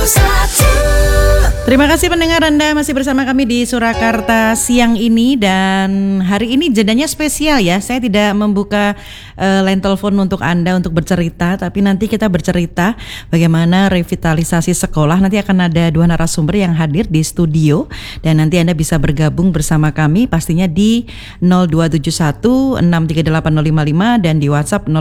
Terima kasih pendengar, Anda masih bersama kami di Surakarta siang ini, dan hari ini jedanya spesial ya. Saya tidak membuka line telepon untuk Anda untuk bercerita, tapi nanti kita bercerita bagaimana revitalisasi sekolah. Nanti akan ada 2 narasumber yang hadir di studio, dan nanti Anda bisa bergabung bersama kami pastinya di 0271 638 055 dan di WhatsApp